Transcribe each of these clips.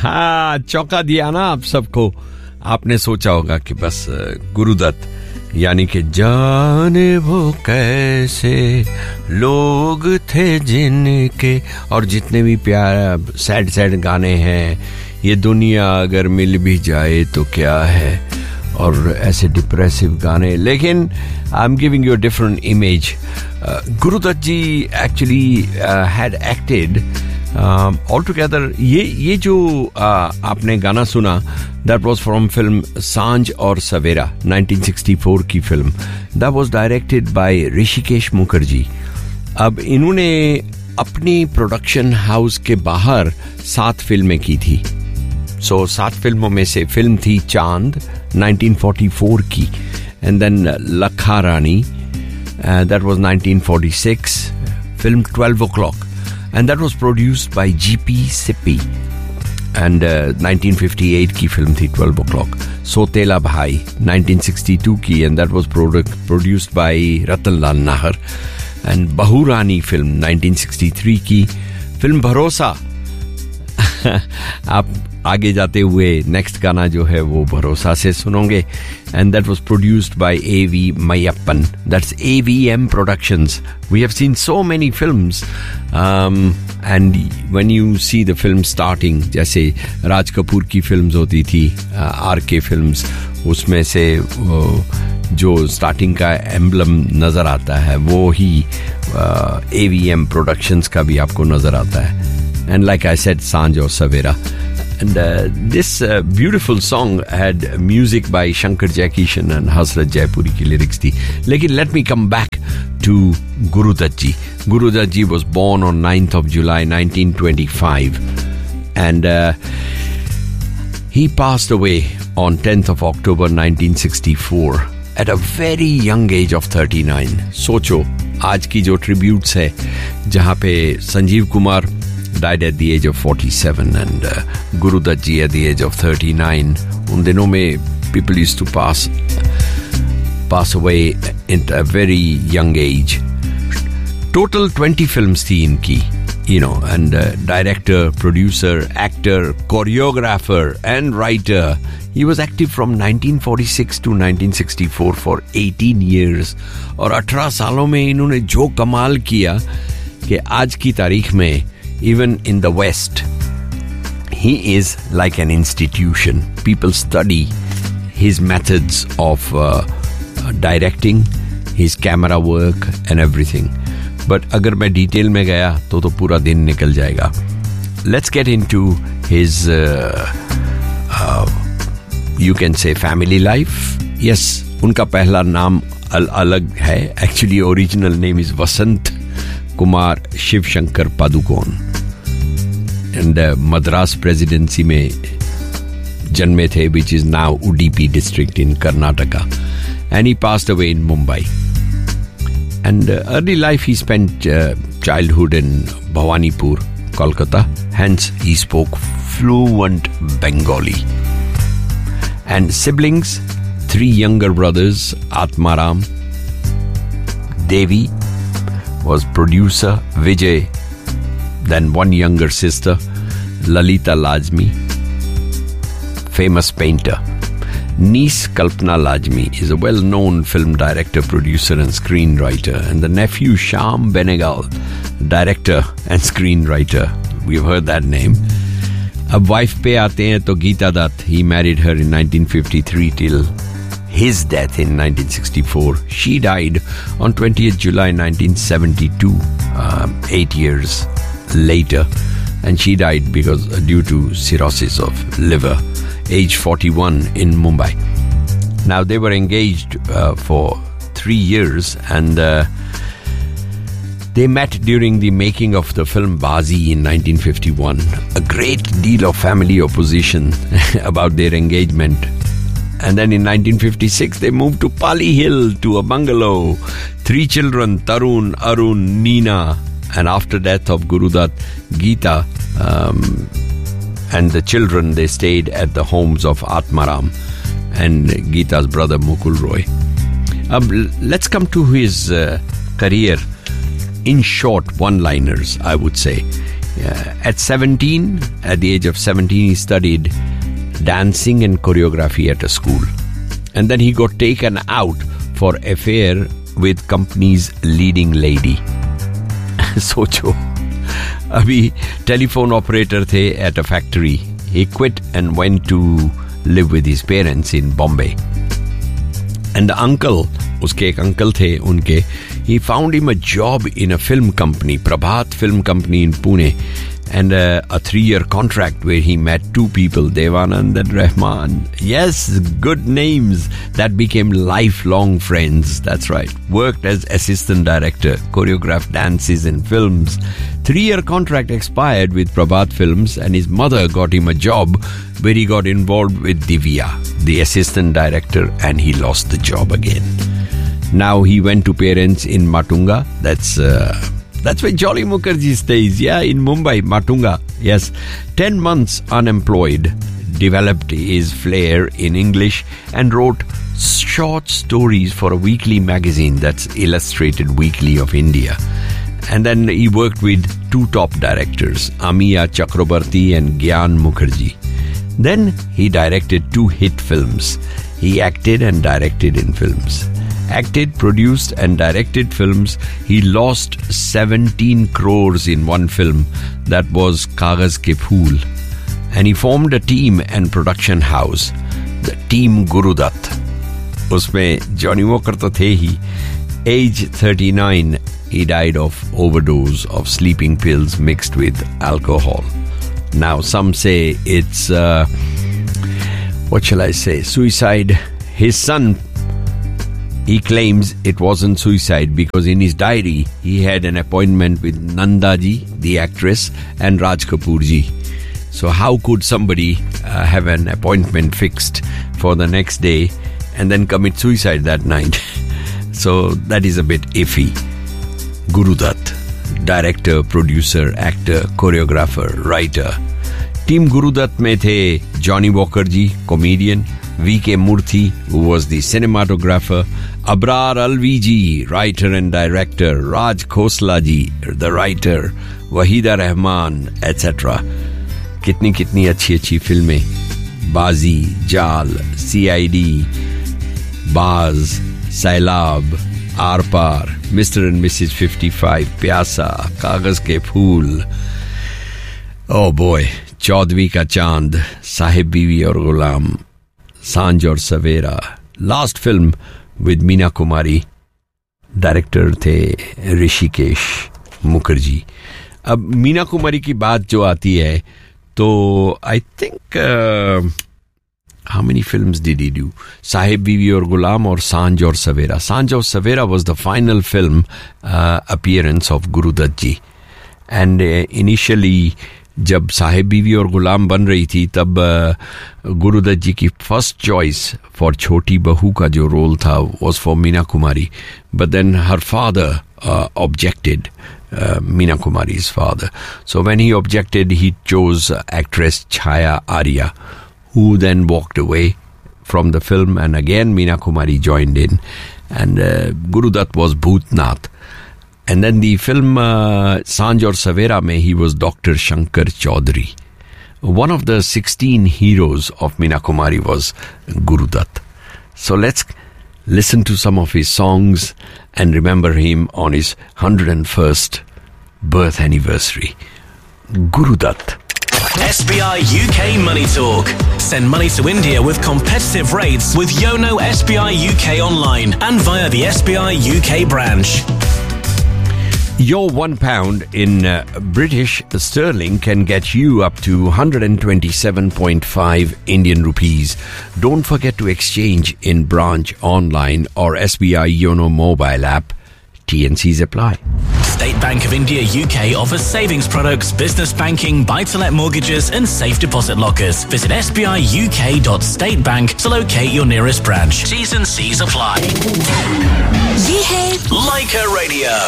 हाँ, चौंका दिया ना आप सबको. आपने सोचा होगा कि बस गुरुदत्त यानी कि जाने वो कैसे लोग थे जिनके, और जितने भी प्यार सैड सैड गाने हैं, ये दुनिया अगर मिल भी जाए तो क्या है, और ऐसे डिप्रेसिव गाने. लेकिन I am giving you a different image. Gurudatt ji actually had acted all together. ये जो आपने गाना सुना, दैट वाज फ्रॉम फिल्म सांझ और सवेरा, 1964 की film. That was directed by Rishikesh Mukherjee. अब इन्होंने अपनी प्रोडक्शन हाउस के बाहर 7 फिल्में की थी. 7 फिल्मों में से फिल्म थी चांद 1944 की, एंड देन लखा रानी, that was 1946. Film 12 o'clock, and that was produced by G.P. Sippy. And 1958 की फिल्म थी 12 o'clock. सोतेला भाई 1962 की, and that was produced by Ratanlal Nahar. And बहू रानी फिल्म 1963 की. फिल्म भरोसा आप आगे जाते हुए नेक्स्ट गाना जो है वो भरोसा से सुनोगे. And that was produced by A.V. Mayappan. That's AVM Productions. We have seen so many films, and when you see the film starting, जैसे राज कपूर की फिल्म्स होती थी, RK फिल्म्स, उसमें से जो स्टार्टिंग का एम्बलम नजर आता है वो ही AVM Productions का भी आपको नजर आता है. And like I said, सांझ और सवेरा. And this beautiful song had music by Shankar Jaikishan and Hasrat Jaipuri ki lyrics thi. Lekin let me come back to Gurudutt ji. Gurudutt ji was born on 9th of July 1925, and he passed away on 10th of October 1964 at a very young age of 39. सोचो आज की जो tributes है, जहाँ पे Sanjeev Kumar died at the age of 47 and Gurudutt ji at the age of 39. उन दिनों में people used to pass away at a very young age. Total 20 films थी इनकी, you know, and director, producer, actor, choreographer and writer. He was active from 1946 to 1964 for 18 years. और 18 सालों में इन्होंने जो कमाल किया कि आज की तारीख में even in the West, he is like an institution. People study his methods of directing, his camera work and everything. But अगर मैं डिटेल में गया तो पूरा दिन निकल जाएगा. Let's get into his you can say family life. Yes, उनका पहला नाम अलग है. Actually original name is Vasant Kumar Shiv Shankar Padukone, and Madras presidency में जन्मे थे, which is now Udupi district in Karnataka, and he passed away in Mumbai. And early life he spent childhood in Bhawanipur, Kolkata, hence he spoke fluent Bengali. And siblings, 3 younger brothers, Atmaram, Devi was producer, Vijay, then 1 younger sister, Lalita Lajmi, famous painter. Niece Kalpana Lajmi is a well-known film director, producer and screenwriter, and the nephew Shyam Benegal, director and screenwriter. We've heard that name. अब wife पे आते हैं तो Geeta Dutt, he married her in 1953 till his death in 1964. She died on 20th July 1972, 8 years later, and she died due to cirrhosis of liver, age 41, in Mumbai. Now they were engaged for 3 years, and they met during the making of the film Bazi in 1951. A great deal of family opposition about their engagement. And then in 1956, they moved to Pali Hill to a bungalow. 3 children, Tarun, Arun, Neena. And after death of Gurudutt, Geeta and the children, they stayed at the homes of Atmaram and Geeta's brother Mukul Roy. Let's come to his career. In short, one-liners, I would say. At the age of 17, he studied dancing and choreography at a school. And then he got taken out for affair with company's leading lady. सोचो, अभी telephone operator थे at a factory. He quit and went to live with his parents in Bombay. And the uncle, uske ek uncle the unke, he found him a job in a film company, Prabhat Film Company in Pune, and a 3-year contract where he met 2 people, Devanand and Rahman. Yes, good names that became lifelong friends. That's right. Worked as assistant director, choreographed dances in films. 3-year contract expired with Prabhat Films, and his mother got him a job where he got involved with Divya, the assistant director, and he lost the job again. Now he went to parents in Matunga. That's where Jolly Mukherjee stays. Yeah, in Mumbai, Matunga. Yes. 10 months unemployed. Developed his flair in English and wrote short stories for a weekly magazine, that's Illustrated Weekly of India. And then he worked with 2 top directors, Amiya Chakrabarti and Gyan Mukherjee. Then he directed 2 hit films. He acted and directed in films. Acted, produced and directed films. He lost 17 crores in one film. That was Kagaz Ke Phool. And he formed a team and production house, the Team Gurudutt. Usme Johnny Walker to the hi. Age 39, he died of overdose of sleeping pills mixed with alcohol. Now some say it's, suicide. His son, he claims it wasn't suicide because in his diary, he had an appointment with Nandaji, the actress, and Raj Kapoor ji. So how could somebody have an appointment fixed for the next day and then commit suicide that night? So that is a bit iffy. Gurudutt, director, producer, actor, choreographer, writer. Team Gurudutt mein the Johnny Walker ji, comedian, V.K. Murthy, who was the cinematographer, Abrar Alvi ji, writer and director, Raj Khosla ji, the writer, Wahida Rahman, etc. कितनी अच्छी फिल्में, बाजी, जाल, CID, बाज, सैलाब, are par, mister and Mrs 55, प्यासा, कागज के फूल, ओ बॉय, चौदहवीं का चांद, साहिब बीवी और गुलाम, सांझ और सवेरा, last film with Meena Kumari, director थे ऋषिकेश मुखर्जी. अब मीना कुमारी की बात जो आती है तो I think how many films did he do? Sahib Bibi aur Gulam or Sanj aur Savera. Sanj aur Savera was the final film appearance of Gurudutt ji. And initially जब साहिब बीवी और गुलाम बन रही थी तब गुरुदत्त जी की फर्स्ट चॉइस फॉर छोटी बहू का जो रोल था was for Meena Kumari. But then her father objected. Meena Kumari's father. So when he objected, he chose actress Chaya Arya, who then walked away from the film, and again Meena Kumari joined in, and Gurudutt was Bhootnath. And then the film Sanj aur Savera mein he was Dr. Shankar Chaudhary. One of the 16 heroes of Meena Kumari was Gurudutt. So let's listen to some of his songs and remember him on his 101st birth anniversary. Gurudutt. SBI UK Money Talk. Send money to India with competitive rates with Yono SBI UK online and via the SBI UK branch. Your £1 in British sterling can get you up to 127.5 Indian rupees. Don't forget to exchange in branch, online or SBI Yono mobile app. T&Cs apply. State Bank of India UK offers savings products, business banking, buy-to-let mortgages and safe deposit lockers. Visit sbiuk.statebank to locate your nearest branch. T's and C's apply. ये है Leica Radio.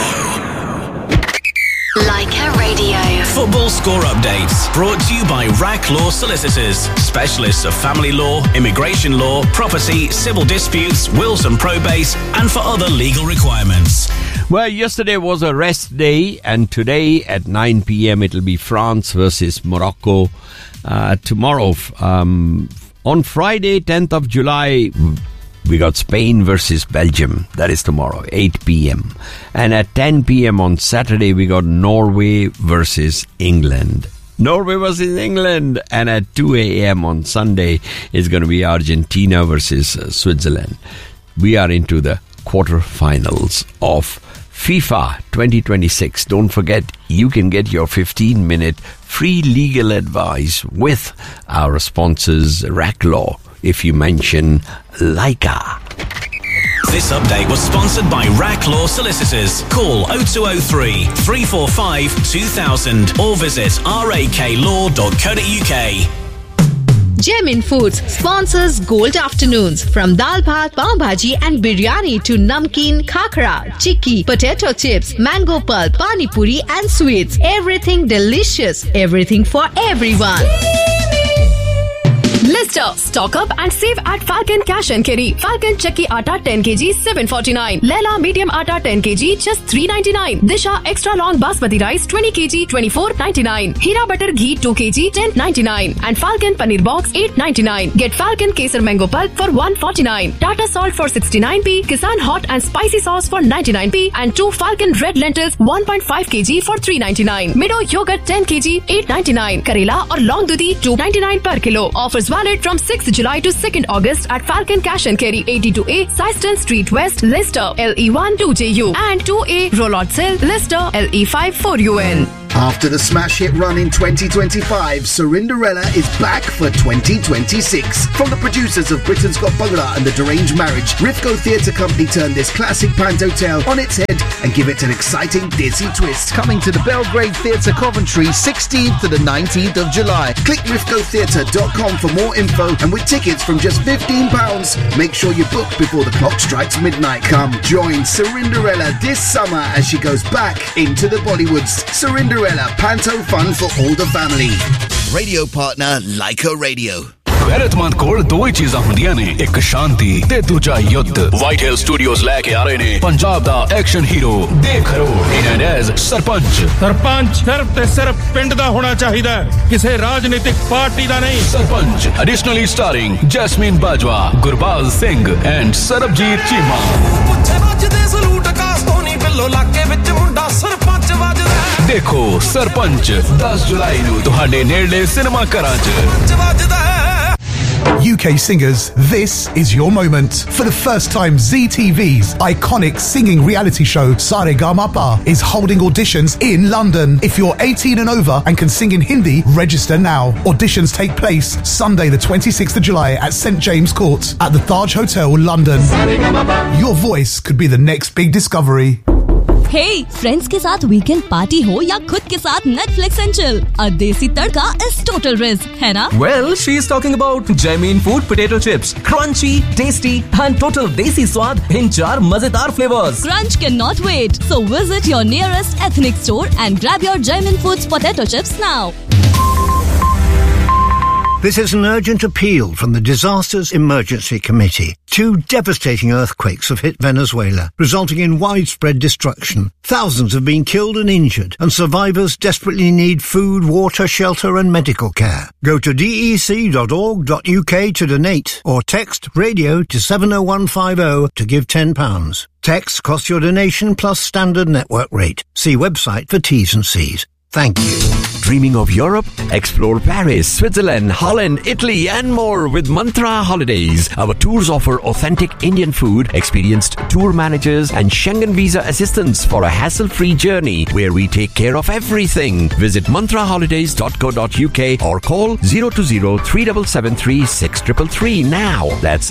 Leica Radio. Football score updates brought to you by RAC Law Solicitors, specialists of family law, immigration law, property, civil disputes, wills and probates, and for other legal requirements. Well, yesterday was a rest day, and today at 9 p.m. it'll be France versus Morocco. Tomorrow, on Friday, 10th of July, we got Spain versus Belgium. That is tomorrow, 8 p.m. And at 10 p.m. on Saturday, we got Norway versus England. Norway versus England. And at 2 a.m. on Sunday, it's going to be Argentina versus Switzerland. We are into the quarterfinals of FIFA 2026. Don't forget, you can get your 15-minute free legal advice with our sponsors, RAC Law, if you mention Leica. This update was sponsored by RAC Law Solicitors. Call 0203 345 2000 or visit raklaw.co.uk. Gemin Foods sponsors Gold Afternoons. From dal bhat, pav bhaji and biryani to namkeen, khakra, chikki, potato chips, mango pulp, pani puri and sweets. Everything delicious. Everything for everyone. Lister, stock up and save at Falcon Cash and Carry. Falcon Chakki Atta 10 kg, $7.49. Leela Medium Atta 10 kg, just $3.99. Disha Extra Long Basmati Rice 20 kg, $24.99. Hira Butter Ghee 2 kg, $10.99. And Falcon Paneer Box, $8.99. Get Falcon Kesar Mango Pulp for $1.49. Tata Salt for 69p. Kisan Hot and Spicy Sauce for 99p. And 2 Falcon Red Lentils 1.5 kg for $3.99. Mido Yogurt 10 kg, $8.99. Karela or Long Dudi $2.99 per kilo. Offers valid from 6th July to 2nd August at Falcon Cash and Carry, 82A Syston Street West, Leicester, LE1 2JU and 2A Rollot Cell, Leicester, LE5 4UN. After the smash hit run in 2025, Cinderella is back for 2026. From the producers of Britain's Got Bangla and The Deranged Marriage, Rifco Theatre Company turned this classic panto tale on its head and give it an exciting Disney twist. Coming to the Belgrade Theatre Coventry, 16th to the 19th of July. Click rifcotheatre.com for more info, and with tickets from just £15, make sure you book before the clock strikes midnight. Come join Cinderella this summer as she goes back into the Bollywoods. Cinderella, panto fun for all the family. Radio partner Leica Radio. गैरतमंद कोल दो ही चीज़ां हुंदियां ने, एक शांति ते दूजा युद्ध। White हिल studios लेके आ रहे ने पंजाब दा एक्शन हीरो देव खरोड़ इन एज सरपंच। सरपंच सिर्फ ते सिर्फ पिंड दा होना चाहिदा, किसी राजनीतिक पार्टी दा नहीं। Sarpanch additionally starring jasmine Bajwa, Gurbaz Singh and Sarabjit Cheema. देखो सरपंच 10 जुलाई नूं तुहाडे नेड़े सिनेमा घरां च। UK singers, this is your moment. For the first time, ZTV's iconic singing reality show Saregama is holding auditions in London. If you're 18 and over and can sing in Hindi, register now. Auditions take place Sunday the 26th of July at St James Court at the Taj Hotel, London. Your voice could be the next big discovery. Hey, friends के साथ weekend party हो या खुद के साथ Netflix and chill, a देसी तड़का is total risk, है ना? Well, she is talking about Gemin Food potato chips, crunchy, tasty, and total देसी स्वाद in 4 मजेदार flavors. Crunch cannot wait, so visit your nearest ethnic store and grab your Gemin Foods potato chips now. This is an urgent appeal from the Disasters Emergency Committee. 2 devastating earthquakes have hit Venezuela, resulting in widespread destruction. Thousands have been killed and injured, and survivors desperately need food, water, shelter and medical care. Go to dec.org.uk to donate, or text radio to 70150 to give £10. Text costs your donation plus standard network rate. See website for T's and C's. Thank you. Dreaming of Europe? Explore Paris, Switzerland, Holland, Italy and more with Mantra Holidays. Our tours offer authentic Indian food, experienced tour managers and Schengen visa assistance for a hassle-free journey where we take care of everything. Visit mantraholidays.co.uk or call 020-3773-6333 now. That's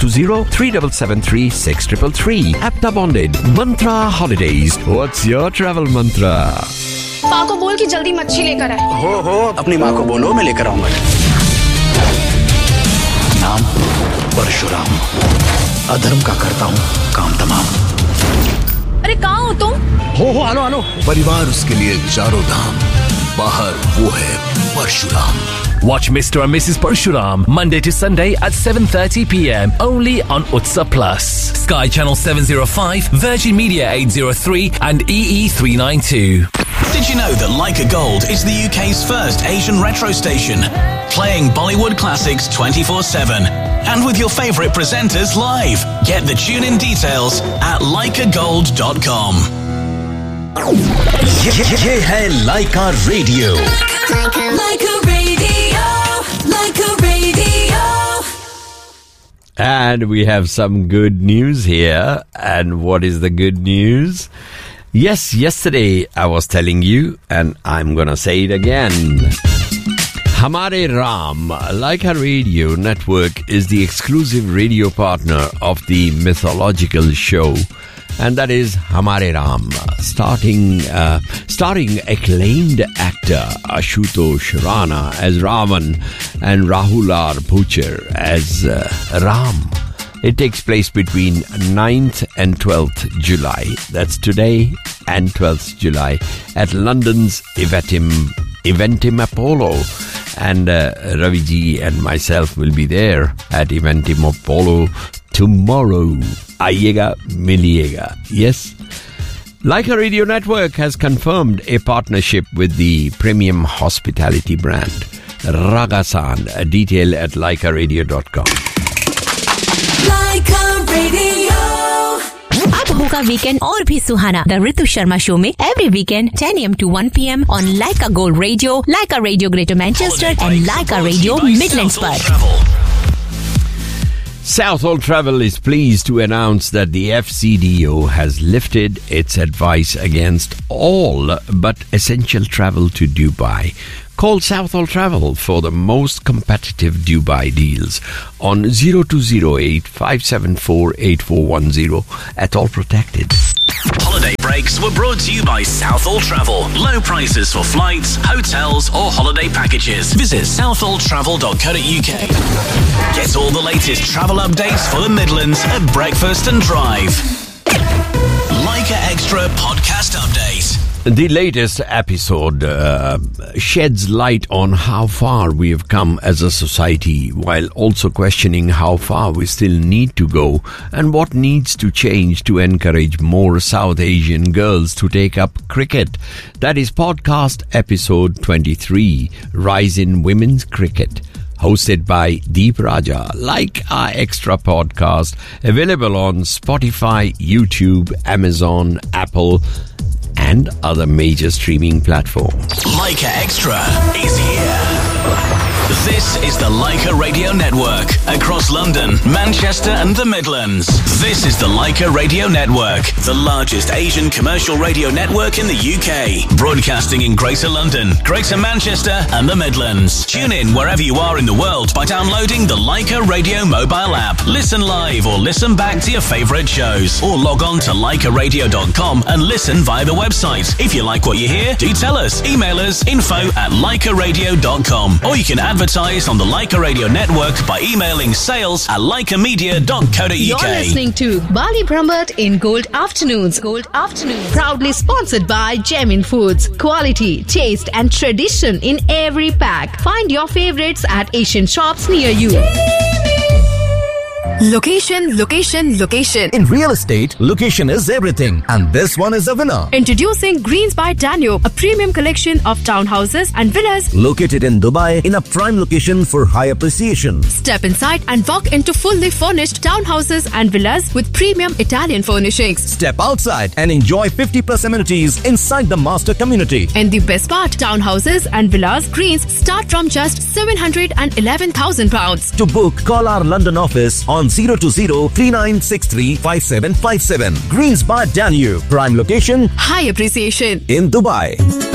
020-3773-6333. Apta bonded. Mantra Holidays. What's your travel mantra? माँ को बोल कि जल्दी मच्छी लेकर आए। हो अपनी माँ को बोलो मैं लेकर आऊंगा। नाम परशुराम, अधर्म का करता हूँ काम तमाम। अरे कहाँ हो तुम? हो आलो। परिवार उसके लिए चारों धाम, बाहर वो है Parshuram. Watch Mr. and Mrs. Parshuram Monday to Sunday at 7:30 p.m. only on Utsa Plus, Sky Channel 705, Virgin Media 803 and EE 392. Did you know that Leica Gold is the UK's first Asian retro station, playing Bollywood classics 24/7 and with your favourite presenters live? Get the tune-in details at leicagold.com. ये है Leica Radio. Leica Radio. Leica Radio. And we have some good news here. And what is the good news? Yes, yesterday I was telling you, and I'm gonna say it again. Hamare Ram, Leica Radio Network, is the exclusive radio partner of the mythological show, and that is Hamare Ram, starring acclaimed actor Ashutosh Rana as Ravan and Rahul R. Bhucher as Ram. It takes place between 9th and 12th July. That's today and 12th July at London's Eventim Apollo. And Raviji and myself will be there at Eventim Apollo tomorrow. Aiyega, miliega. Yes. Leica Radio Network has confirmed a partnership with the premium hospitality brand Ragasan. A detail at leicaradio.com. Leica Radio. अब होगा weekend और भी सुहाना the Ritu Sharma show में every weekend 10 AM to 1 PM on Leica Gold Radio, Leica Radio Greater Manchester and Leica Radio Midlands पर. Southall Travel is pleased to announce that the FCDO has lifted its advice against all but essential travel to Dubai. Call Southall Travel for the most competitive Dubai deals on 0208 574 8410 at All Protected. Holiday breaks were brought to you by Southall Travel. Low prices for flights, hotels or holiday packages. Visit southalltravel.co.uk. Get all the latest travel updates for the Midlands at breakfast and drive. Leica Extra podcast update. The latest episode sheds light on how far we have come as a society, while also questioning how far we still need to go and what needs to change to encourage more South Asian girls to take up cricket. That is podcast episode 23, Rise in Women's Cricket, hosted by Deep Raja. Like our extra podcast, available on Spotify, YouTube, Amazon, Apple, and other major streaming platforms. Leica Extra is here. This is the Leica Radio Network across London, Manchester and the Midlands. This is the Leica Radio Network, the largest Asian commercial radio network in the UK, broadcasting in Greater London, Greater Manchester and the Midlands. Tune in wherever you are in the world by downloading the Leica Radio mobile app. Listen live or listen back to your favourite shows, or log on to leicaradio.com and listen via the website. If you like what you hear, do tell us. Email us info@leicaradio.com, or you can advertise on the Leica Radio Network by emailing sales@leicamedia.co.uk. You're listening to Bali Brahmat in Gold Afternoons. Gold Afternoons. Proudly sponsored by Gemin Foods. Quality, taste and tradition in every pack. Find your favorites at Asian shops near you. Location, location, location. In real estate, location is everything. And this one is a winner. Introducing Greens by Danube, a premium collection of townhouses and villas located in Dubai in a prime location for high appreciation. Step inside and walk into fully furnished townhouses and villas with premium Italian furnishings. Step outside and enjoy 50+ amenities inside the master community. And the best part, townhouses and villas Greens start from just £711,000. To book, call our London office on 020-3963-5757. Greens by Danube. Prime location, high appreciation in Dubai.